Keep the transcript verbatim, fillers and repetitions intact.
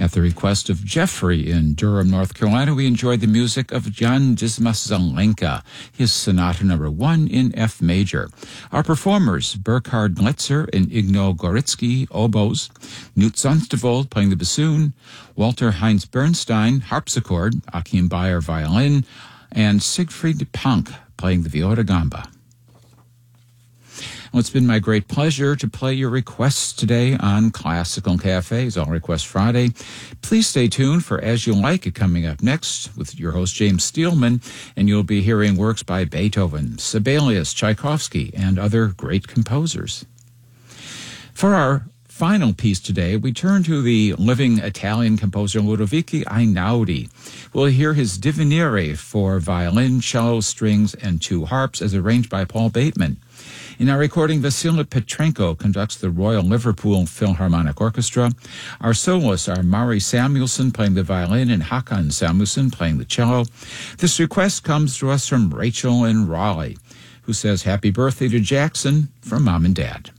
At the request of Jeffrey in Durham, North Carolina, we enjoyed the music of Jan Dismas Zelenka, his Sonata Number One in F major. Our performers, Burkhard Glitzer and Igno Goritsky, oboes, Knut Sonstevold playing the bassoon, Walter Heinz Bernstein, harpsichord, Achim Bayer, violin, and Siegfried Pank playing the viola gamba. Well, it's been my great pleasure to play your requests today on Classical Cafe's All Request Friday. Please stay tuned for As You Like It coming up next with your host James Steelman, and you'll be hearing works by Beethoven, Sibelius, Tchaikovsky, and other great composers. For our final piece today, we turn to the living Italian composer Ludovico Einaudi. We'll hear his Divenire for violin, cello, strings, and two harps as arranged by Paul Bateman. In our recording, Vasily Petrenko conducts the Royal Liverpool Philharmonic Orchestra. Our soloists are Mari Samuelson playing the violin and Hakan Samuelson playing the cello. This request comes to us from Rachel in Raleigh, who says, "Happy birthday to Jackson from Mom and Dad."